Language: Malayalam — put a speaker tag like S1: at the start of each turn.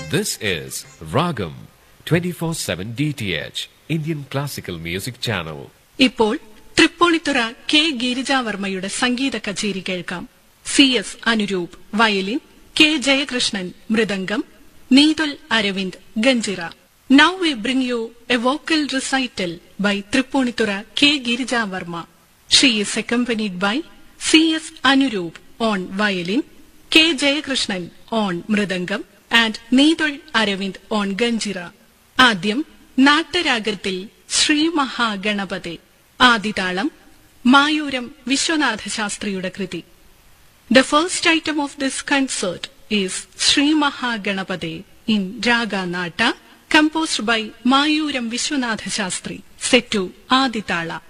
S1: This is Ragam 24/7 DTH Indian Classical Music Channel.
S2: ഇപ്പോൾ തൃപ്പൂണിത്തുറ കെ ഗിരിജാവർമ്മയുടെ സംഗീത കച്ചേരി കേൾക്കാം. CS Anuroop violin, K Jayakrishnan mridangam, Neethul Aravind ganjira. Now we bring you a vocal recital by Trippunithura K. Girijavarma. She is accompanied by CS Anuroop on violin, K. Jayakrishnan on mridangam and Needul Aravind on ganjira. ആദ്യം നാട്ടരാഗത്തിൽ ശ്രീ മഹാഗണപതി. ആദിതാളം മായൂരം വിശ്വനാഥ ശാസ്ത്രിയുടെ കൃതി. The first item of this concert is Sri Mahaganapade in Raga Nata, composed by Mayuram Vishwanatha Shastri, set to Aditala.